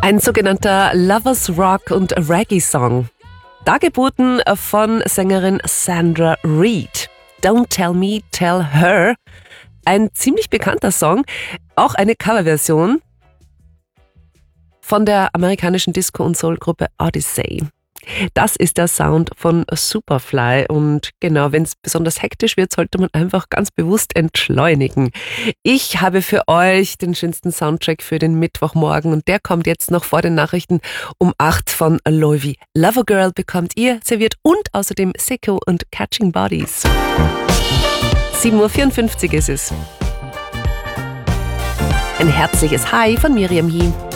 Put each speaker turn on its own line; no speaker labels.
Ein sogenannter Lovers Rock und Reggae Song. Dargeboten von Sängerin Sandra Reid. Don't Tell Me, Tell Her. Ein ziemlich bekannter Song. Auch eine Coverversion von der amerikanischen Disco- und Soul-Gruppe Odyssey. Das ist der Sound von Superfly und genau, wenn es besonders hektisch wird, sollte man einfach ganz bewusst entschleunigen. Ich habe für euch den schönsten Soundtrack für den Mittwochmorgen und der kommt jetzt noch vor den Nachrichten um 8 von Loivi. Lover Girl bekommt ihr serviert und außerdem Sicko und Catching Bodies. 7:54 Uhr ist es. Ein herzliches Hi von Miriam Hi.